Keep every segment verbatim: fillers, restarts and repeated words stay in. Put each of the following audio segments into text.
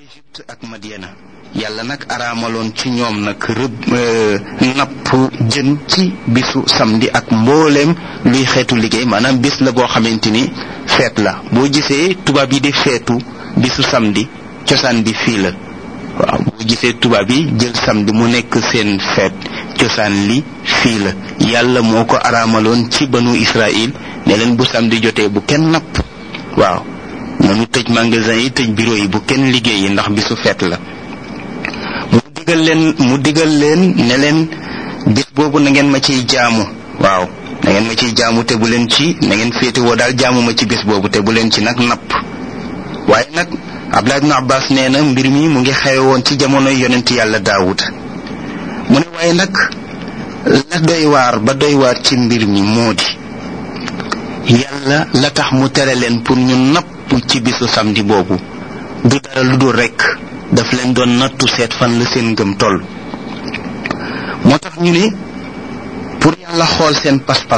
Égypte ak Madiana yàlla nag araamaloon ci ñoom nag rëbb napp jën ci bisu samedi ak mbooleem luy xeetu liggéey maanaam bis la boo xamante ni feet la boo gisee tubaab yi di feetu bisu samedi cosaan bi fii la waaw boo gisee tubaab yi jël samedi mu nekk seen feet cosaan li fii la yàlla moo ko araamaloon ci banu Israël ne leen bu samedi jotee bu kenn napp waaw nanu tëj magasin yi tëj bureau yi bu kenn liggéeyi ndax bisu feet la mu digal leen mu digal leen ne leen bis boobu na ngeen ma ciy jaamu waaw na ngeen ma ciy jaamu te bu leen ci na ngeen féete woo daal jaamu ma ci bis boobu te bu leen ci nag napp waaye nag Abdullah ibn Abbas nee na mbir mi mu ngi xewe woon ci jamonoy yonent yàlla Daawud mu ne waaye nag la doy waar ba doy waar ci mbir mi moo di yàlla la tax mu tere leen pour ñu napp ci bisu samedi boobu du dara lu dul rekk daf leen doon nattu seet fan la seen ngëm toll moo tax ñu ne pour yàlla xool seen pas-pas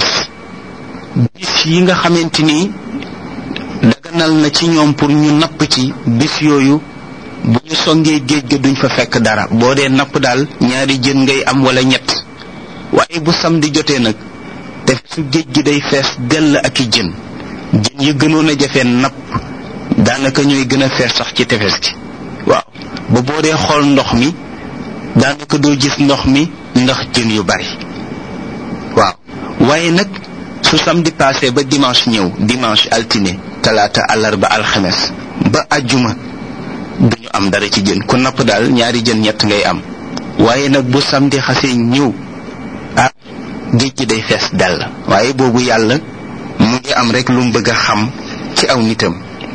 bis yi nga xamante ni daganal na ci ñoom pour ñu napp ci bis yooyu bu ñu songee géej ga duñ fa fekk dara boo dee napp daal ñaari jën ngay am wala ñett waaye bu samedi jotee nag te su géej gi day fees dell ak i jën jën yi gënoon a jafee napp daanaka ñooy gën a fees sax ci tefes gi waaw ba boo dee xool ndox mi daanaka doo gis ndox mi ndax jën yu bari waaw waaye nag su samedi passé ba dimanche ñëw dimanche altine talaata àllarba alxames ba ajjuma duñu am dara ci jën ku napp daal ñaari jën ñett ngay am waaye nag bu samedi xasee ñëw ah géej gi day fees dell waaye boobu yàlla mu ngi am rek lu mu bëgg a xam ci aw nitam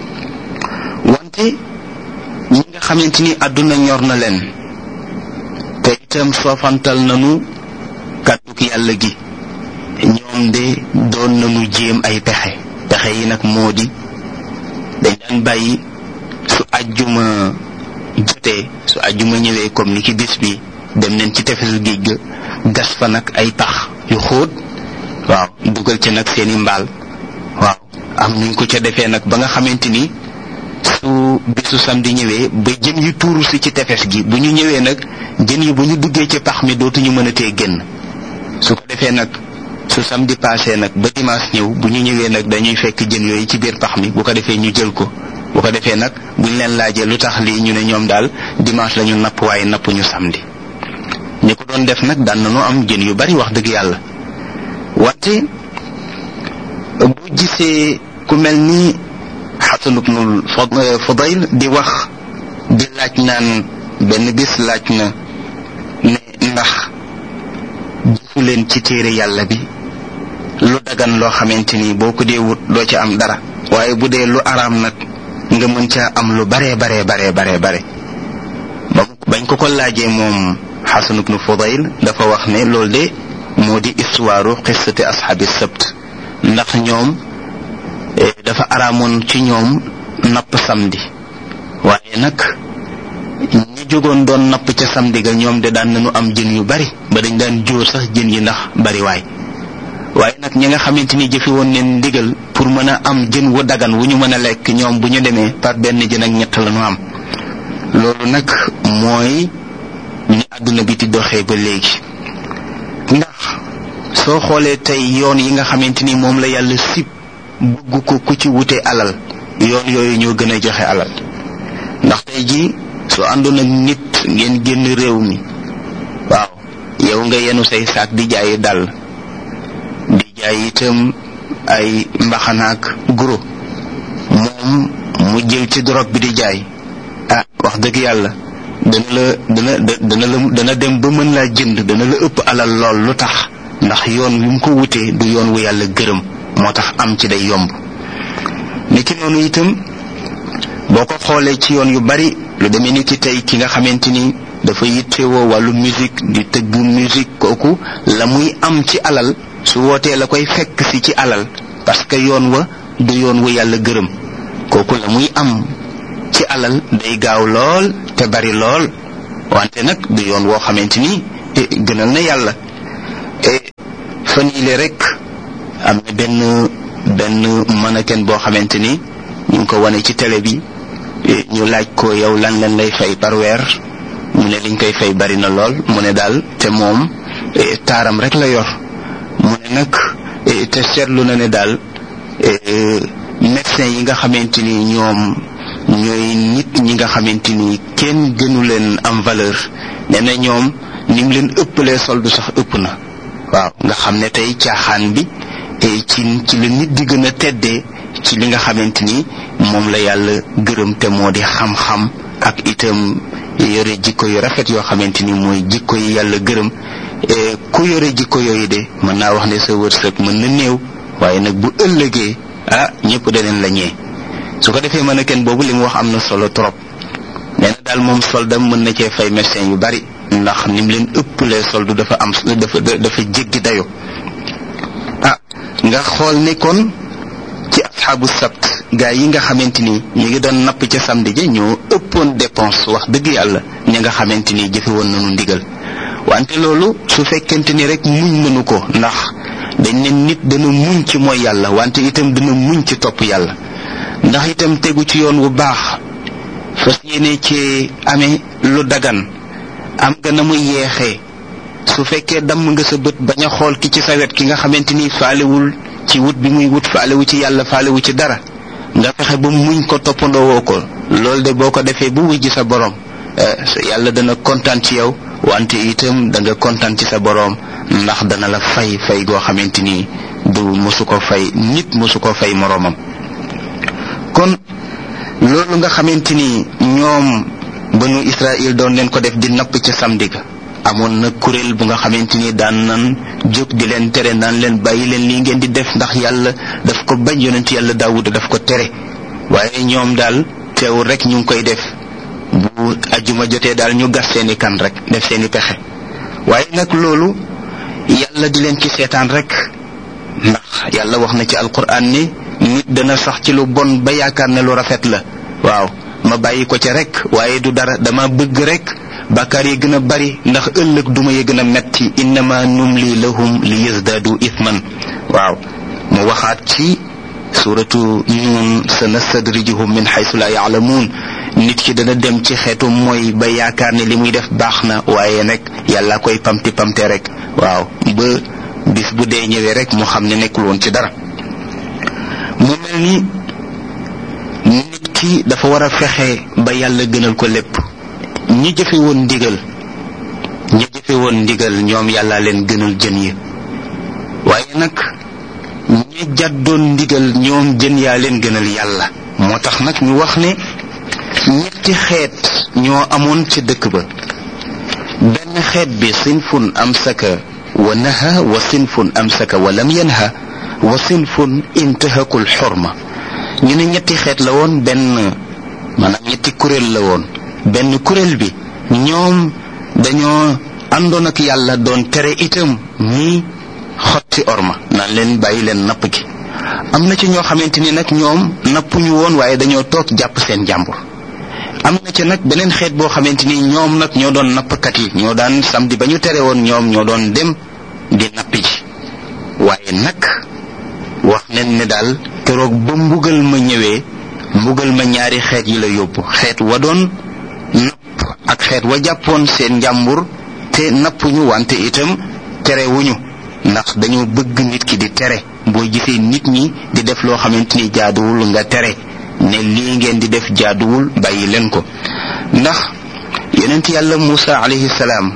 wante ñi nga xamante ni àdduna ñor na leen te itam soofantal nañu kàdduk yàlla gi ñoom de doon nañu jéem ay pexe pexe yi nag moo di dañ daan bàyyi su àjjuma jotee su àjjuma ñëwee comme ni ki bis bi dem nañ ci tefesu géej ga gas fa nag ay pax yu xóot waaw dugal ci nag seeni mbaal waaw am nuñ ko ca defee nag ba nga xamante ni su bisu samedi ñëwee ba jën yu tuuru si ci tefes gi bu ñu ñëwee nag jën yi bu ñu duggee ci pax mi dootuñu mën a tee génn su ko defee nag su samedi passé nag ba dimanche ñëw bu ñu ñëwee nag dañuy fekk jën yooyu ci biir pax mi bu ko defee ñu jël ko bu ko defee nag buñ leen laajee lu tax lii ñu ne ñoom daal dimanche lañu napp waaye napp ñu samedi ñi ko doon def nag daan nañu am jën yu bari wax dëgg yàlla wante bu gisee ku mel ni Xasan ibnul Fudayl di wax di laaj naan benn bis laaj na ne ndax gisu leen ci téere yàlla bi lu dagan loo xamante ni boo ko dee wut doo ca am dara waaye bu dee lu araam nag nga mën caa am lu baree baree baree baree bare ba bañ ko ko laajee moom Xasan ibnu Fudayl dafa wax ne loolu de moo di histoire qissati ashaabi sabt ndax ñoom dafa araamoon ci ñoom napp samedi waaye nag ñi jógoon doon napp ca samedi ga ñoom de daan nañu am jën yu bari ba dañ daan jóor sax jën yi ndax bari waay waaye nag ñi nga xamante ni jëfe woon neen ndigal pour mën a am jën wu dagan wu ñu mën a lekk ñoom bu ñu demee par benn jën ak ñett la ñu am loolu nag mooy ni àdduna bi di doxee ba léegi ndax soo xoolee tey yoon yi nga xamante ni moom la yàlla sib bëgg ko ku ci wute alal yoon yooyu ñoo gën a joxe alal ndax tey ji soo àndoon ak nit ngeen génn réew mi waaw yow nga yenu say saak di jaayi dàll di jaay itam ay mbaxanaak guro moom mu jël ci drogue bi di jaay ah wax dëgg yàlla dana la dana dana la dana dem ba mën laa jënd dana la ëpp alal lool lu tax ndax yoon wi mu ko wutee du yoon wu yàlla gërëm moo tax am ci day yomb niki noonu itam boo ko xoolee ci yoon yu bari lu demee ni ki tey ki nga xamante ni dafa yittewoo wàllu musique di tëgg musique kooku la muy am ci alal su wootee la koy fekk si ci alal parce que yoon wa du yoon wu yàlla gërëm kooku la muy am ci alal day gaaw lool te bari lool wante nag du yoon woo xamante ni gënal na yàlla fan yile rek am na benn benn mannequin boo xamante ni ñu ngi ko wane ci télé bi ñu laaj ko yow lan lan lay fay par weer mu ne liñ koy fay bari na lool mu ne daal te moom taaram rek la yor mu ne nag te seetlu na ne daal médecin yi nga xamante ni ñoom ñooy nit ñi nga xamante ni kenn gënu leen am valeur nee na ñoom ni mu leen ëppalee soldu sax ëpp na waaw nga xam ne tey caaxaan bi ci ci la nit di gën a teddee ci li nga xamante ni moom la yàlla gërëm te moo di xam-xam ak itam yore jikko yu rafet yoo xamante ni mooy jikko yi yàlla gërëm ku yore jikko yooyu de mën naa wax ne sa wërsëg mën na néew waaye nag bu ëllëgee ah ñëpp daneen la ñee su ko defee mën a kenn boobu li mu wax am na solo trop nee na daal moom soldam mën na cee fay médecin yu bari ndax ni mu leen ëppalee soldu dafa am dafa dafa jéggi dayo ah nga xool ne kon ci asxaabu sabt gaa yi nga xamante ni ñu ngi doon napp ca samedi ja ñoo ëppoon dépense wax dëgg yàlla ña nga xamante ni jëfe woon nañu ndigal wante loolu su fekkente ni rek muñ mënu ko ndax dañ ne nit dana muñ ci mooy yàlla wante itam dana muñ ci topp yàlla ndax itam tegu ci yoon wu baax fas yéene ci amee lu dagan am nga na muy yeexee su fekkee damm nga sa bët bañ a xool ki ci sa wet ki nga xamante ni faalewul ci wut bi muy wut faalewu ci yàlla faalewu ci dara nga fexe ba muñ ko toppandoo woo ko loolu de boo ko defee bu wujji sa borom yàlla dana kontaan ci yow wante itam da nga kontaan ci sa borom ndax dana la fay fay goo xamante ni du mosu ko fay nit mosu ko fay moroomam kon loolu nga xamante ni ñoom banu Israël doon leen ko def di napp ca samedi ga amoon na kuréel bu nga xamante ni daan nan jóg di leen tere naan leen bàyyi leen lii ngeen di def ndax yàlla daf ko bañ yonent yàlla Daawuda daf ko tere waaye ñoom daal teewul rek ñu ngi koy def bu ajjuma jotee daal ñu gas seeni kan rek def seeni pexe waaye nag loolu yàlla di leen ci seetaan rek ndax yàlla wax na ci alquran ni nit dana sax ci lu bon ba yaakaar ne lu rafet la waaw ma bàyyi ko ca rek waaye du dara dama bëgg rek bàkkaar yi gën a bari ndax ëllëg duma yi gën a metti innama numli lahum li yazdadu ithman waaw mu waxaat ci suratu nun sanastadrijuhum min haythu la ya'lamun nit ki dana dem ci xeetu mooy ba yaakaar ne li muy def baax na waaye nag yàlla koy pamti pamte rek waaw ba bis bu dee ñëwee rek mu xam ne nekkul woon ci dara mu mel ni nit ki dafa war a fexe ba yàlla gënal ko lépp ñi jëfe woon ndigal ñi jëfe woon ndigal ñoom yàlla leen gënal jën yi waaye nag ñi jàddoon ndigal ñoom jën yaa leen gënal yàlla moo tax nag ñu wax ne ñetti xeet ñoo amoon ci dëkk ba benn xeet bi sinfun amsaka wa naha wa sinfun amsaka wa lam yanha wa sinfun intahakul xorma ñu ne ñetti xeet la woon benn maanaam ñetti kuréel la woon benn kuréel bi ñoom dañoo àndoon ak yàlla doon tere itam ñi xotti orma naan leen bàyyi leen napp gi am na ci ñoo xamante ni nag ñoom nappuñu woon waaye dañoo toog jàpp seen jàmbur am na ci nag beneen xeet boo xamante ni ñoom nag ñoo doon nappkat yi ñoo daan samedi ba ñu tere woon ñoom ñoo doon dem di nappi ji waaye nag wax nen ne daal keroog ba mbugal ma ñëwee mbugal ma ñaari xeet yi la yóbbu xeet wa doon napp ak xeet wa jàppoon seen njàmbur te nappuñu wante itam terewuñu ndax dañoo bëgg nit ki di tere boo gisee nit ñi di def loo xamante ni jaaduwul nga tere ne lii ngeen di def jaaduwul bàyyi leen ko ndax yonent yàlla Musa alayhi salaam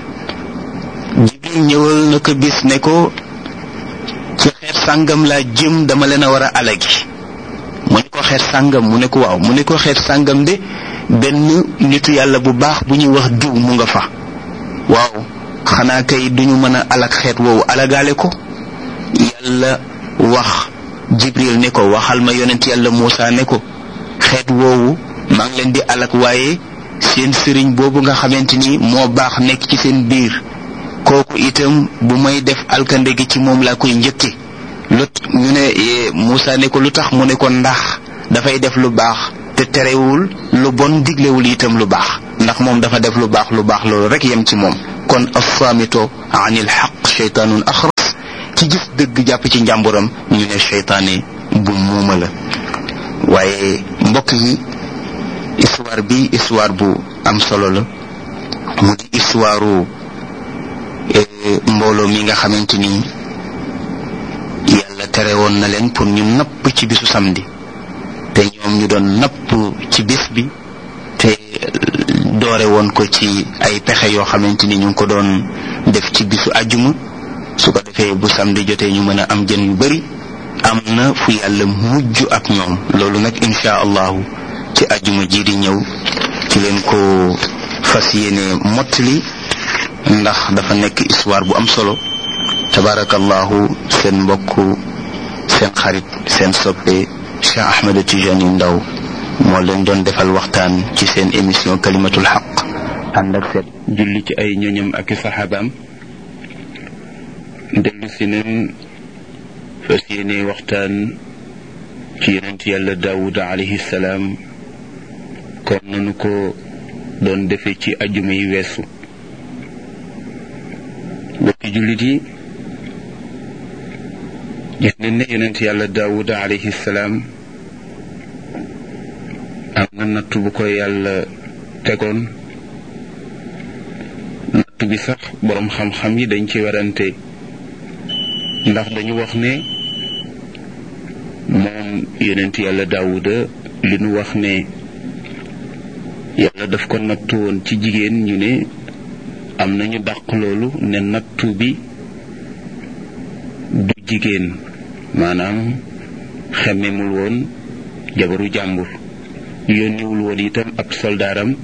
Jibril ñëwal na ko bis ne ko ci xeet sàngam laa jëm dama leen a war a alagi mu ne ko xeet sàngam mu ne ko waaw mu ne ko xeet sàngam de benn nitu yàlla bu baax bu ñuy wax diw mu nga fa waaw xanaa kay duñu mën a alak xeet woowu alagaale ko yàlla wax Jibril ne ko waxal ma yonent yàlla Muusa ne ko xeet woowu maa ngi leen di alak waaye seen sëriñ boobu nga xamante ni moo baax nekk ci seen biir kooku itam bu may def alkande gi ci moom laa koy njëkke lu ñu ne Muusa ne ko lu tax mu ne ko ndax dafay def lu baax te terewul lu bon diglewul itam lu baax ndax moom dafa def lu baax lu baax loolu rek yem ci moom kon as-saamito anil xaq shaytaanun axras ci gis dëgg jàpp ci njàmburam ñu ne shaytaane bu muuma la waaye mbokk yi histoire bi histoire bu am solo la mu di histoire mbooloo mi nga xamante ni yàlla tere woon na leen pour ñu napp ci bisu samedi te ñoom ñu doon napp ci bis bi te doore woon ko ci ay pexe yoo xamante ni ñu ngi ko doon def ci bisu àjjuma su ko defee bu samedi jotee ñu mën a am jën yu bari am na fu yàlla mujj ak ñoom loolu nag insha allahu ci àjjuma ji di ñëw ci leen ko fas yéene mottali ndax dafa nekk histoire bu am solo tabarakallahu seen mbokk seen xarit seen soppe Cheikh Ahmed Tidiane Ndaw moo leen doon defal waxtaan ci seen émission kalimatul haq ànd ak seet julli ci ay ñoñam ak i saxaabaam dellu si neen fas yéene waxtaan ci yonent yàlla Daawuda alayhi salaam kon nanu ko doon defee ci ajjuma yi weesu bokki jullit yi gis nañ ne yonent yàlla Daawuda alayhi salaam am na natt bu ko yàlla tegoon natt bi sax boroom xam-xam yi dañ ci werante ndax dañu wax ne moom yonent yàlla Daawuda li nu wax ne yàlla daf ko nattu woon ci jigéen ñu ne am nañu dàq loolu ne nattu bi du jigéen maanaam xemmemul woon jabaru jàmbur yónniwul woon itam ab soldaaram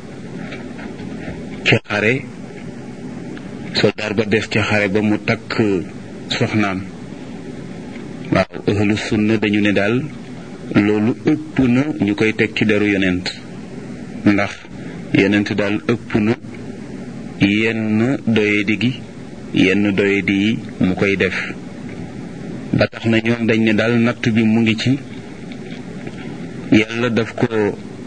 ci xare soldaar ba des ci xare ba mu takk soxnaam waaw ahlu sunna dañu ne daal loolu ëpp na ñu koy teg ci deru yonent ndax yonent daal ëpp na yenn doyadi gi yenn doyadi yi mu koy def ba tax na ñoom dañ ne daal natt bi mu ngi ci yàlla daf ko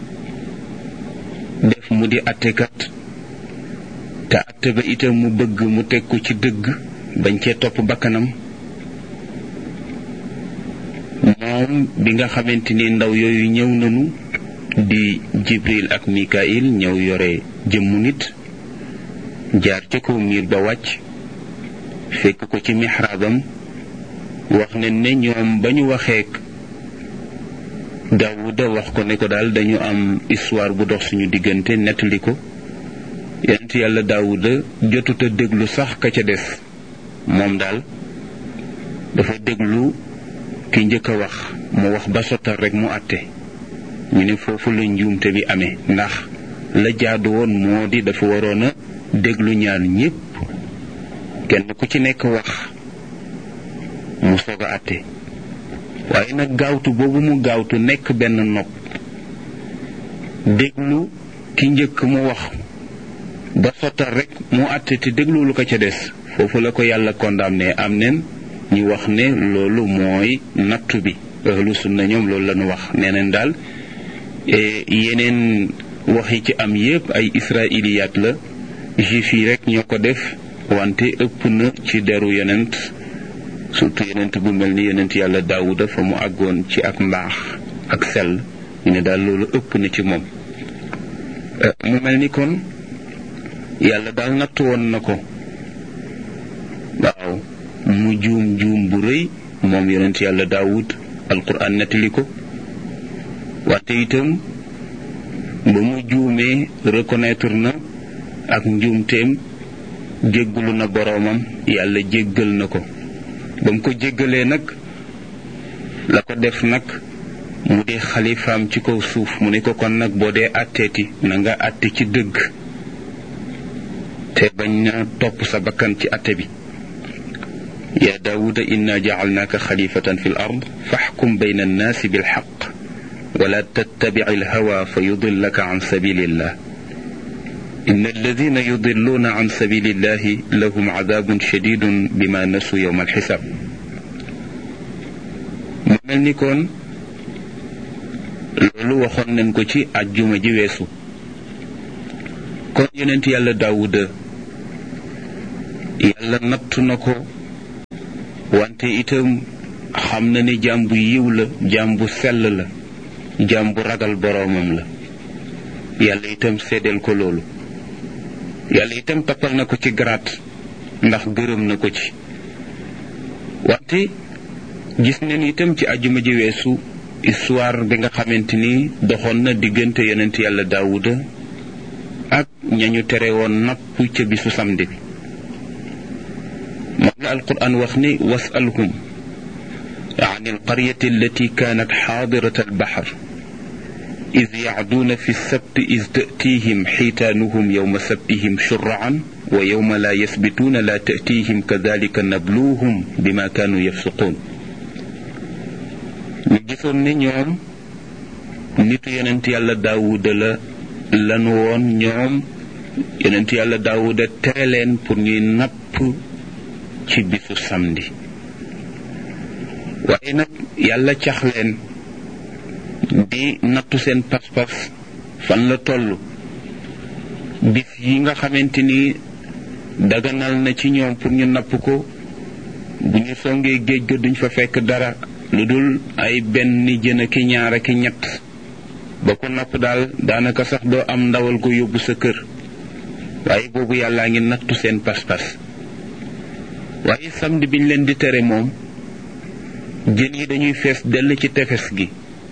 def mu di attekat te atte ba itam mu bëgg mu teg ko ci dëgg bañ cee topp bakkanam moom bi nga xamante ni ndaw yooyu ñëw nañu di Jibril ak Mikail ñëw yore jëmmu nit jaar ca kaw miir ba wàcc fekk ko ci mihraabam wax ne ne ñoom ba ñu waxeek Daawuda wax ko ne ko daal dañu am histoire bu dox suñu diggante nettali ko yonent yàlla Daawuda jotut a déglu sax ka ca des moom daal dafa déglu ki njëkk a wax mu wax ba sottal rek mu àtte ñu ne foofu la njuumte bi amee ndax la jaadu woon moo di dafa waroon a déglu ñaar ñépp kenn ku ci nekk wax mu soog a àtte waaye nag gaawtu boobu mu gaawtu nekk benn nopp déglu ki njëkk mu wax ba sottal rek mu àtte te déglu lu ko ca des foofu la ko yàlla condamné am neen ñu wax ne loolu mooy nattu bi ahlu sunna ñoom loolu la ñu wax nee neen daal yeneen wax yi ci am yépp ay israiliyaat la juif yi rek ñoo ko def wante ëpp na ci deru yonent surtout yonent bu mel ni yonent yàlla Daawuda fa mu àggoon ci ak mbaax ak sell ñu ne daal loolu ëpp na ci moom mu mel ni kon yàlla daal nattu woon na ko waaw mu juum juum bu rëy moom yonent yàlla Daawud alquran nettali ko wante itam ba mu juumee reconnaître na ak njuumteem jéggalu na boroomam yàlla jéggal na ko ba mu ko jéggalee nag la ko def nag mu di xalifaam ci kaw suuf mu ne ko kon nag boo dee àtteeti na nga àtte ci dëgg te bañ na topp sa bakkan ci àtte bi yaa daawuda inna jacalnaaka xalifatan fi l ard faxkum bayna annaasi bilxaq wala tattabic alhawa fa yudillaka an sabilillah إن الذين يضلون عن سبيل الله لهم عذاب شديد بما نسوا يوم الحساب mu mel ni kon loolu waxoon nañ ko ci àjjuma ji weesu kon yonent yàlla Daawuda yàlla nattu na ko wante itam xam na ne jaam bu yiw la jaam bu sell la jaam bu ragal boroomam la yàlla itam seedeel ko loolu. yàlla itam toppal na ko ci garaat ndax gërëm na ko ci. wante gis nañ itam ci àjjuma ji weesu histoire bi nga xamante ni doxoon na diggante yonent yàlla daawuda ak ñañu tere woon napp ca bisu samedi bi. moom la alquran wax ni wasalhum an alqaryati allati kanat xaadirat albaxar id yacduuna fi lsabti id tatihim xiitaanuhum yowma sabtihim shuraan wa yowma laa yasbituuna laa tatihim kadalika nabluuhum bima kaanu yafsuquun. ñu gisoon ne ñoom nitu yonent yàlla daawuda la lanu woon ñoom yonent yàlla daawuda tere leen pour ñuy napp ci bisu samedi. waaye nag yàlla cax leen di nattu seen pas-pas fan la toll. bis yi nga xamante ni daganal na ci ñoom pour ñu napp ko bu ñu songee géej ga duñ fa fekk dara lu dul ay benn jën ak ñaar ak ñett ba ko napp daal daanaka sax doo am ndawal ko yóbbu sa kër. waaye boobu yàllaa ngi nattu seen pas-pas. waaye samedi biñ leen di tere moom jën yi dañuy fees dell ci tefes gi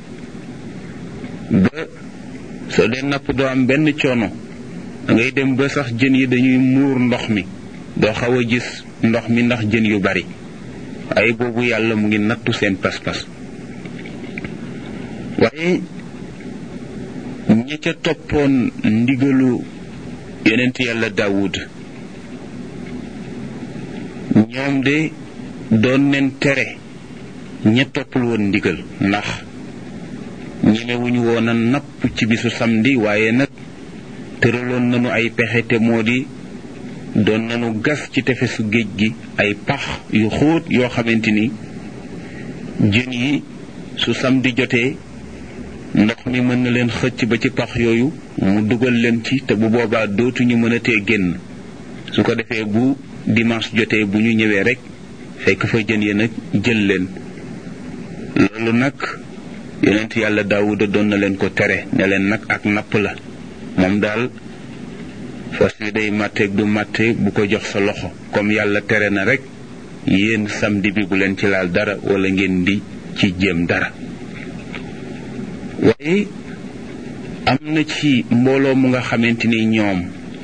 ba soo dee napp doo am benn coono dangay dem ba sax jën yi dañuy muur ndox mi doo xaw a gis ndox mi ndax jën yu bari. waaye boobu yàlla mu ngi nattu seen pas-pas. waaye ña ca toppoon ndigalu yonent yàlla daawud ñoom de doon leen tere ña toppul woon ndigal ndax ñemewuñu woon a napp ci bisu samedi. waaye nag tëraloon nañu ay pexe te moo di doon nañu gas ci tefesu géej gi ay pax yu xóot yoo xamante ni jën yi su samedi jotee ndox mi mën na leen xëcc ba ci pax yooyu mu dugal leen ci te bu boobaa dootuñu mën a tee génn. su ko defee bu dimanche jotee bu ñu ñëwee rek fekk fa jën yi nag jël leen. loolu nag yonent yàlla daawuda doon na leen ko tere ne leen nag ak napp la moom daal fas wi day màtteeg du màtte bu ko jox sa loxo comme yàlla tere na rek yéen samedi bi bu leen ci laal dara wala ngeen di ci jéem dara. waaye am na ci mbooloo mu nga xamante ni ñoom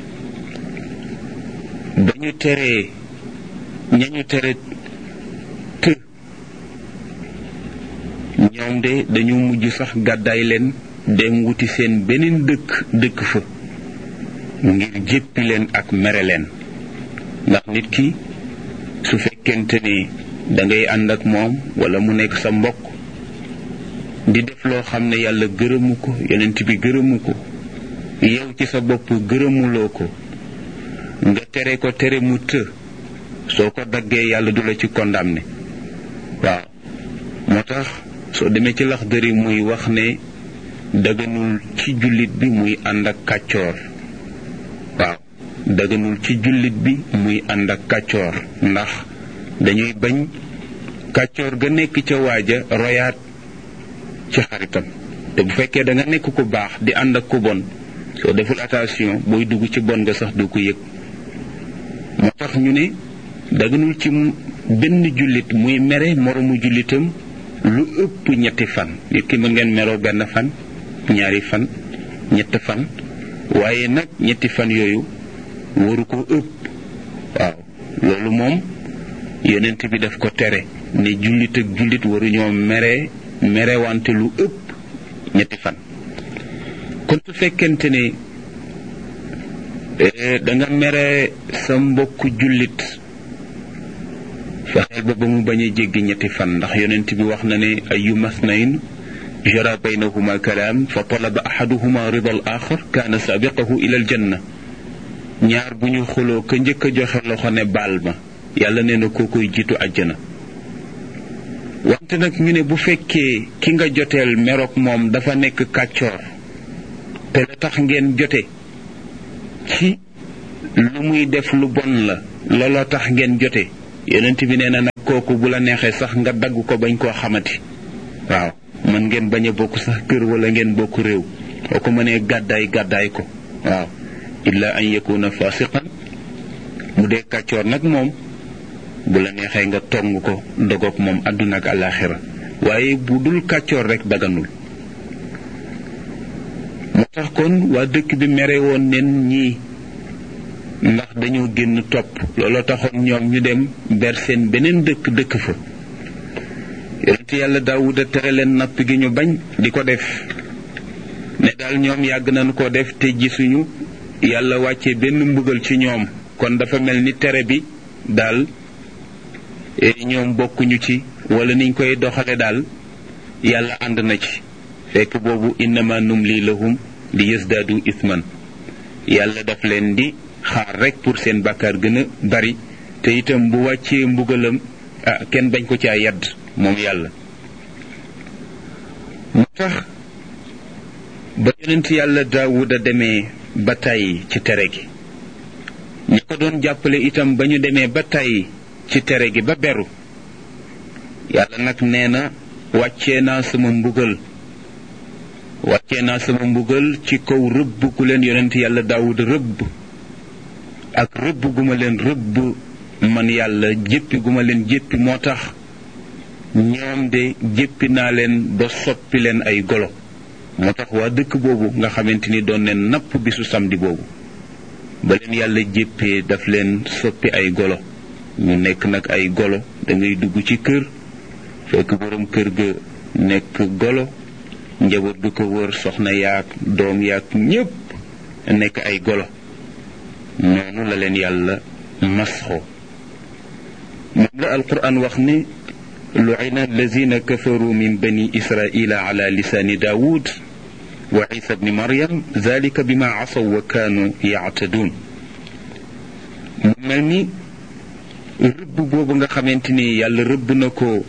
ba ñu teree ñañu tere të ñoom de dañu mujj sax gàddaay leen dem wuti seen beneen dëkk dëkk fa ngir jéppi leen ak mere leen. ndax nit ki su fekkente ni dangay ànd ak moom wala mu nekk sa mbokk di def loo xam ne yàlla gërëmu ko yonent bi gërëmu ko yow ci sa bopp gërëmuloo ko nga tere ko tere mu të soo ko daggee yàlla du la ci condamné. waaw moo tax soo demee ci Laxdari muy wax ne daganul ci jullit bi muy ànd ak kàccoor. waaw daganul ci jullit bi muy ànd ak kàccoor ndax dañuy bañ kàccoor ga nekk ca waaja royaat ci xaritam. te bu fekkee da nga nekk ku baax di ànd ak ku bon soo deful attention booy dugg ci bon nga sax du ko yëg. moo tax ñu ne daganul ci benn jullit muy mere moromu jullitam lu ëpp ñetti fan. nit ki mën ngeen meroo benn fan ñaari fan ñett fan waaye nag ñetti fan yooyu waru ko ëpp. waaw loolu moom yonent bi daf ko tere ne jullit ak jullit waruñoo mere merewante lu ëpp ñetti fan. kon su fekkente ne da nga mere sa mbokku jullit fexeel ba ba mu bañ a jéggi ñetti fan ndax yonent bi wax na ne ayu masnayn jara baynahuma kalaam fa talaba ahaduhuma rida al axar kaana sabiqahu ila al janna. ñaar bu ñu xuloo ka njëkk a joxe loxo ne baal ma yàlla nee na koo koy jiitu àjjana. wante nag ñu ne bu fekkee ki nga joteel meroog moom dafa nekk kàccoor te la tax ngeen jote ci lu muy def lu bon la looloo tax ngeen jote yonent bi nee na nag kooku bu la neexee sax nga dagg ko bañ koo xamati. waaw mën ngeen bañ a bokk sax kër wala ngeen bokk réew boo ko mënee gàddaay gàddaay ko waaw illa an yakuna fasiqan bu dee kàccoor nag moom bu la neexee nga tong ko dogoog moom àdduna ak àllaaxira waaye bu dul kàccoor rek daganul moo tax kon waa dëkk bi mere woon nen ñii ndax dañoo génn topp looloo taxoon ñoom ñu dem ber seen beneen dëkk dëkk fa yonent yàlla Daawuda tere leen napp gi ñu bañ di ko def ne daal ñoom yàgg nañu ko def te gisuñu yàlla wàcce benn mbugal ci ñoom kon dafa mel ni tere bi daal ñoom bokkuñu ci wala niñ koy doxale daal yàlla ànd na ci fekk boobu innama numli lahum li yasdaadu isman yàlla daf leen di xaar rek pour seen bàkkaar gën a bari te itam bu wàccee mbugalam ah kenn bañ ko caa yadd moom yàlla moo tax ba yonent yàlla Daawuda demee ba tàyyi ci tere gi ñi ko doon jàppale itam ba ñu demee ba tàyyi ci tere gi ba beru yàlla nag nee na wàccee naa sama mbugal wàccee naa sama mbugal ci kaw rëbb gu leen yonent yàlla Daawuda rëbb ak rëbb gu ma leen rëbb man yàlla jéppi gu ma leen jéppi moo tax ñoom de jéppi naa leen ba soppi leen ay golo moo tax waa dëkk boobu nga xamante ni doon leen napp bisu samedi boobu ba leen yàlla jéppee daf leen soppi ay golo ñu nekk nag ay golo da ngay dugg ci kër fekk borom kër ga nekk golo njaboot du ko wër soxna yaak doom yaak ñépp nekk ay golo noonu la leen yàlla masxoo moom la alquran wax ni lu'ina allazina kafaru min bani israila ala lisaani daawud wa isa bni maryam zalika bima asaw wa kaanu yaatadun mu mel ni rëbb boobu nga xamante ni yàlla rëbb na ko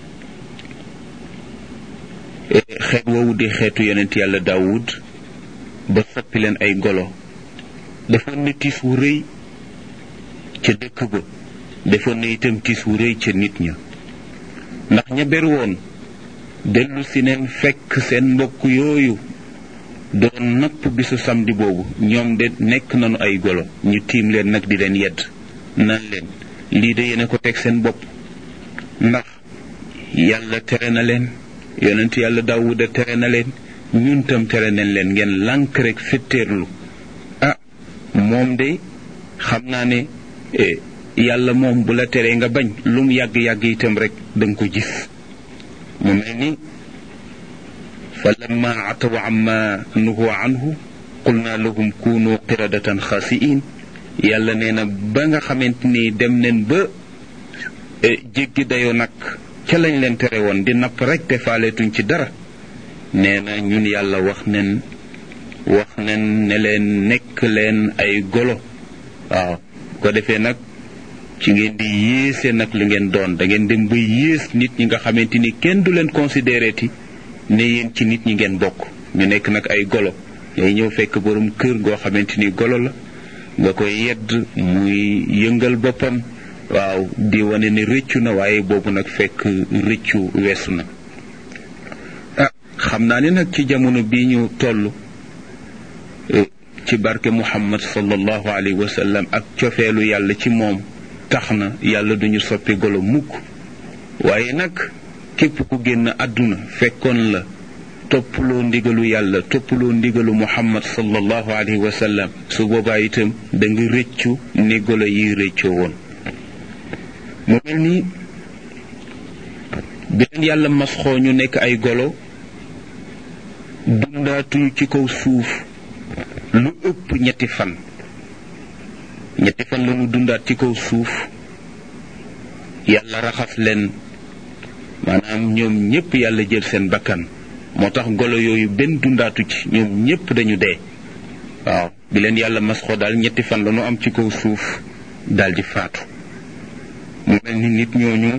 xeet woowu di xeetu yonent yàlla daawud ba soppi leen ay golo defoon na tiis wu rëy ca dëkk ba defoon na itam tiis wu rëy ca nit ña ndax ña ber woon dellu si neen fekk seen mbokk yooyu doon napp bisu samedi boobu ñoom de nekk nañu ay golo ñu tiim leen nag di leen yedd nan leen lii de yéen ko teg seen bopp ndax yàlla tere na leen yonent yàlla Daawuda tere na leen ñun tam tere nañ leen ngeen lànk rek fetteerlu ah moom de xam naa ne yàlla moom bu la teree nga bañ lu mu yàgg-yàgg itam rek danga ko gis mu mel ni fa lamma ataw amma nuhu anhu qulna lahum kunu qiradatan xaasiin yàlla nee na ba nga xamante ni dem neen ba jéggi dayoo nag ca lañ leen tere woon di napp rek te faaleetuñ ci dara nee na ñun yàlla wax nen wax nen ne leen nekk leen ay golo waaw ko defee nag ci ngeen di yéese nag li ngeen doon da ngeen dem ba yées nit ñi nga xamante ni kenn du leen considéré ti ne yéen ci nit ñi ngeen bokk ñu nekk nag ay golo ngay ñëw fekk borom kër goo xamante ni golo la nga koy yedd muy yëngal boppam waaw di wane ne rëccu na waaye boobu nag fekk rëccu weesu na ah xam naa ne nag ci jamono bii ñu toll ci barke Muhammad sallallahu alayhi wa sallam ak cofeelu yàlla ci moom tax na yàlla duñu soppi golo mukk waaye nag képp ku génn àdduna fekkoon la toppaloo ndigalu yàlla toppaloo ndigalu Muhammad sallallahu alayhi wa sallam su boobaa itam da nga rëccu ni golo yi rëccoo woon mu mel ni bi leen yàlla masxoo ñu nekk ay golo dundaatuñu ci kaw suuf lu ëpp ñetti fan ñetti fan la ñu dundaat ci kaw suuf yàlla raxas leen maanaam ñoom ñépp yàlla jël seen bakkan moo tax golo yooyu benn dundaatu ci ñoom ñépp dañu dee waaw bi leen yàlla masxoo daal ñetti fan la ñu am ci kaw suuf daal di faatu mu mel ni nit ñooñu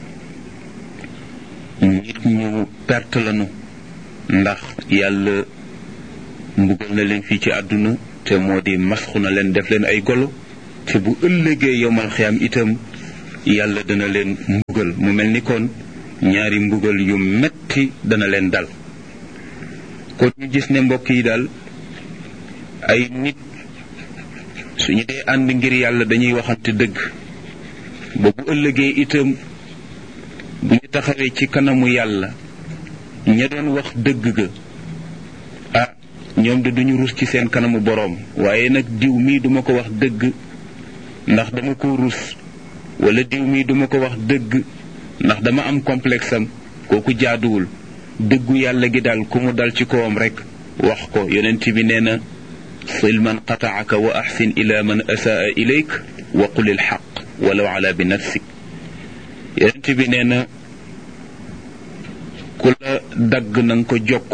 nit ñu perte lañu ndax yàlla mbugal na leen fii ci àdduna te moo di masxu na leen def leen ay golo te bu ëllëgee yowmal xiyaam itam yàlla dana leen mbugal mu mel ni kon ñaari mbugal yu metti dana leen dal kon ñu gis ne mbokk yi daal ay nit suñu dee ànd ngir yàlla dañuy waxante dëgg ba bu ëllëgee itam bu ñu taxawee ci kanamu yàlla ña doon wax dëgg ga ah ñoom de duñu rus ci seen kanamu boroom waaye nag diw mii duma ko wax dëgg ndax dama ko rus wala diw mii duma ko wax dëgg ndax dama am complexe am kooku jaaduwul dëggu yàlla gi daal ku mu dal ci kawam rek wax ko yonent bi nee na sil man qataaka wa ahsin ila man asaa ilayk wa qul il xaq walaw ala bi nafsik yonent bi nee na ku la dagg na nga ko jokk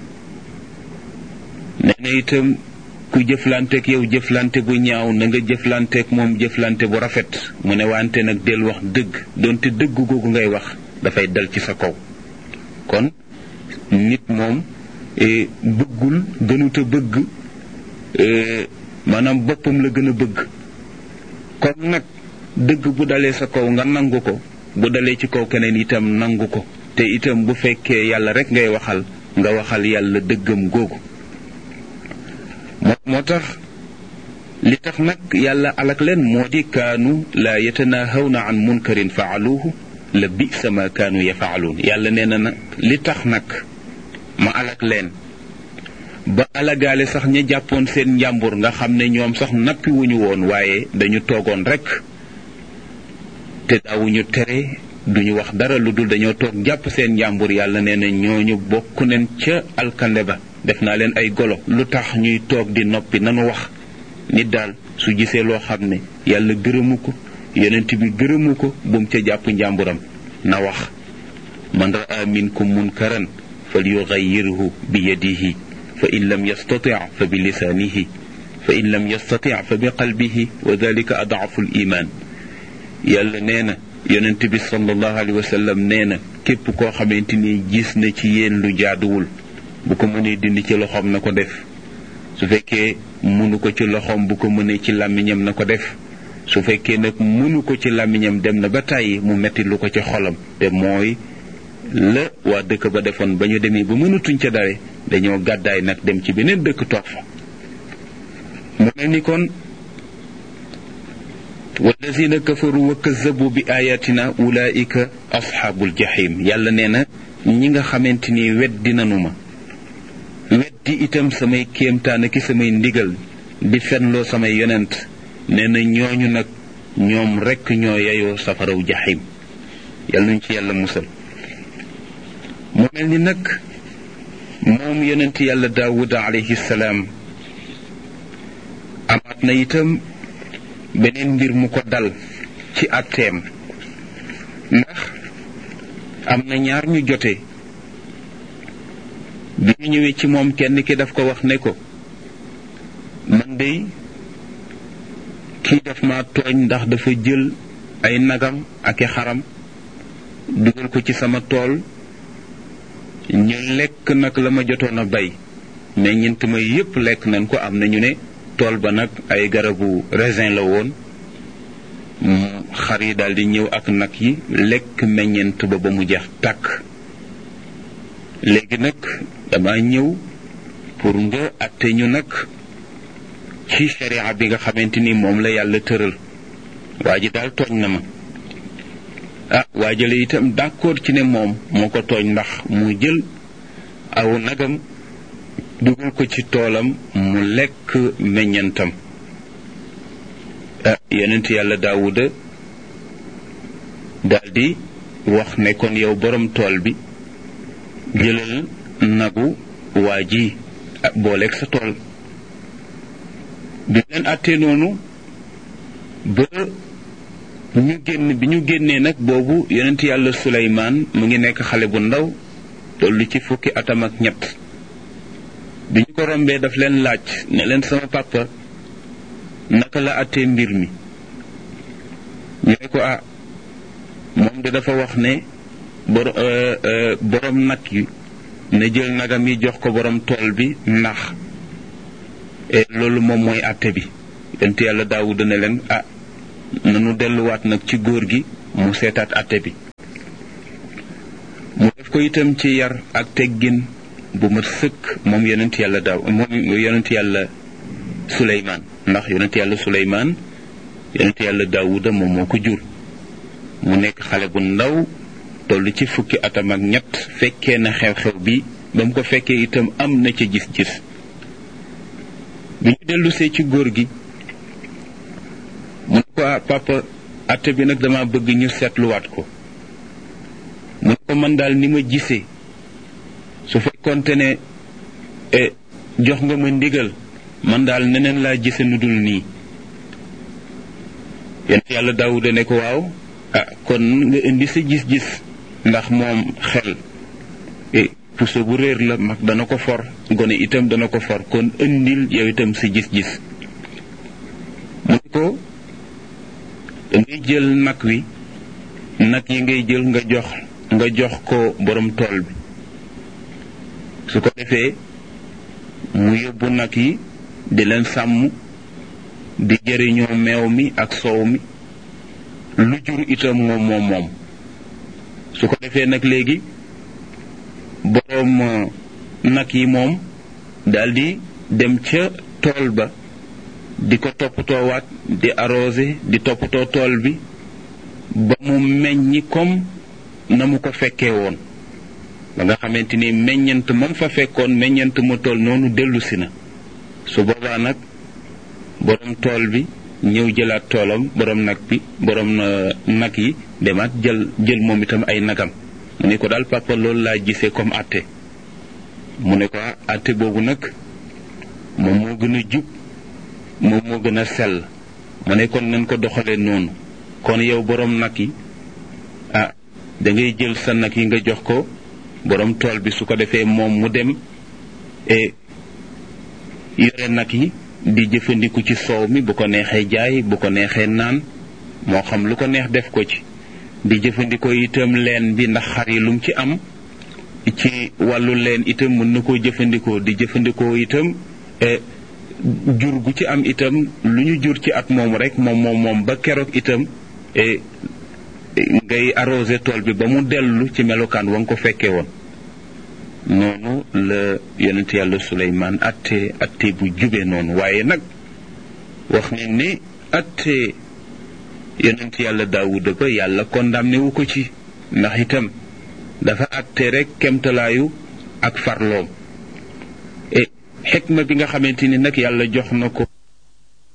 nee na itam ku jëflanteek yow jëflante bu ñaaw na nga jëflanteek moom jëflante bu rafet mu ne wante nag del wax dëgg doonte dëgg googu ngay wax dafay dal ci sa kaw kon nit moom bëggul gënuta bëgg maanaam boppam la gën a bëgg kon nag dëgg bu dalee sa kaw nga nangu ko bu dalee ci kaw keneen itam nangu ko te itam bu fekkee yàlla rek ngay waxal nga waxal yàlla dëggam googu moo moo tax li tax nag yàlla alak leen moo di kaanu laa yatanahawna an munkarin faaluuhu la bisa ma kaanu yafaaluun yàlla nee na nag li tax nag ma alak leen ba alagaale sax ña jàppoon seen njàmbur nga xam ne ñoom sax nappi wuñu woon waaye dañu toogoon rek te daawuñu tere duñu wax dara lu dul dañoo toog jàpp seen njàmbur yàlla nee na ñooñu bokk nañ ca alkande ba def naa leen ay golo lu tax ñuy toog di noppi nanu wax nit daal su gisee loo xam ne yàlla gërëmu ko yonent bi gërëmu ko bum ca jàpp njàmburam na wax man raa minkum munkaran falyughayyirhu bi yadihi fa in lam yastati fa bi lisaanihi fa in lam yastati fa bi qalbihi wa dalika adaafu l iman yàlla nee na yonent bi sallallahu alayhi wa sallam nee na képp koo xamante ni gis na ci yéen lu jaaduwul bu ko mënee dindi ci loxoom na ko def su fekkee mënu ko ci loxoom bu ko mënee ci làmmiñam na ko def su fekkee nag mënu ko ci làmmiñam dem na ba tàyyi mu metti lu ko ci xolam te mooy la waa dëkk ba defoon ba ñu demee ba mënatuñ ca dare dañoo gàddaay nag dem ci beneen dëkk toog fa mu mel ni kon wallazina kafaru wa kazzabu bi ayatina ulaika asxaabul jahim yàlla nee na ñi nga xamante ni weddi nanu ma weddi itam samay kéemtaan ki samay ndigal di fenloo samay yonent nee na ñooñu nag ñoom rekk ñoo yeyoo safaraw jahim yàlla nuñ ci yàlla musal mu mel ni nag moom yonent yàlla daawuda alayhi salaam amaat na itam beneen mbir mu ko dal ci atteem ndax am na ñaar ñu jote bi ñu ñëwee ci moom kenn ki daf ko wax ne ko man dey kii daf ma tooñ ndax dafa jël ay nagam ak i xaram dugal ko ci sama tool ñu lekk nag la ma jotoon a bay mais ñent may yépp lekk nañ ko am na ñu ne tool ba nag ay garabu raisin la woon xar yi daal di ñëw ak nag yi lekk meññent ba ba mu jeex tàkk léegi nag dama ñëw pour nga atte ñu nag ci sharia bi nga xamante ni moom la yàlla tëral waa ji daal tooñ na ma ah waajale itam d'accord ci ne moom moo ko tooñ ndax mu jël aw nagam dugal ko ci toolam mu lekk meññantam ah yonent yàlla daawuda daldi wax ne kon yow borom tool bi jëlal nagu waa ji booleeg sa tool bi leen àttee noonu ba ñu génn bi ñu génnee nag boobu yonent yàlla suleymaan mu ngi nekk xale bu ndaw tollu ci fukki atam ak ñett bi ñu ko rombee daf leen laaj ne leen sama papa naka la àttee mbir mi ñu ne ko ah moom de dafa wax ne bor borom nag yi na jël nagam yi jox ko borom tool bi ndax loolu moom mooy àtte bi yonent yàlla daawuda ne leen ah nanu delluwaat nag ci góor gi mu seetaat àtte bi mu def ko itam ci yar ak teggin bu mat sëkk moom yonent yàlla daaw moom yonent yàlla Suleymaan ndax yonent yàlla Suleymaan yonent yàlla Daawuda moom moo ko jur mu nekk xale bu ndaw toll ci fukki atam ak ñett fekkee na xew-xew bi ba mu ko fekkee itam am na ca gis-gis bi ñu dellusee ci góor gi mu ne ko papa atte bi nag dama bëgg ñu seetluwaat ko mu ne ko man daal ni ma gisee su fekkoonte ne jox nga ma ndigal man daal neneen laa gise nu dul nii yonent yàlla Daawuda ne ko waaw ah kon nga indi sa gis-gis ndax moom xel puso bu réer la mag dana ko for gone itam dana ko for kon indil yow itam sa gis-gis mu ne ko dangay jël nag wi nag yi ngay jël nga jox nga jox ko borom tool bi su ko defee mu yóbbu nag yi di leen sàmm di jëriñoo meew mi ak soow mi lu jur itam moom moom moom su ko defee nag léegi boroom nag yi moom daldi dem ca tool ba di ko toppatoowaat di arrosé di toppatoo tool bi ba mu meññi comme na mu ko fekkee woon ba nga xamante ni meññant moom fa fekkoon meññant mu tool noonu dellusi na su boobaa nag boroom tool bi ñëw jëlaat toolam boroom nag bi boroom nag yi demaat jël jël moom itam ay nagam mu ne ko daal papa loolu laa gisee comme àtte mu ne ko àtte boobu nag moom moo gën a jub moom moo gën a sell mu ne kon nañ ko doxalee noonu kon yow boroom nag yi ah da ngay jël sa nag yi nga jox ko boroom tool bi su ko defee moom mu dem e yore nag yi di jëfandiku ci soow mi bu ko neexee jaay bu ko neexee naan moo xam lu ko neex def ko ci di jëfandikoo itam leen bi ndax xar yi lum ci am ci wàllu leen itam mën na koo jëfandikoo di jëfandikoo itam jur gu ci am itam lu ñu jur ci at moom rek moom moom moom ba keroog itam ngay arrosé tool bi ba mu dellu ci melokaan wa nga ko fekkee woon noonu la yonent yàlla Suleymaan atte atte bu jube noonu waaye nag wax ne ni atte yonent yàlla Daawuda ba yàlla condamné wu ko ci ndax itam dafa atte rek kemtalaayu ak farloom e xikma bi nga xamante ni nag yàlla jox na ko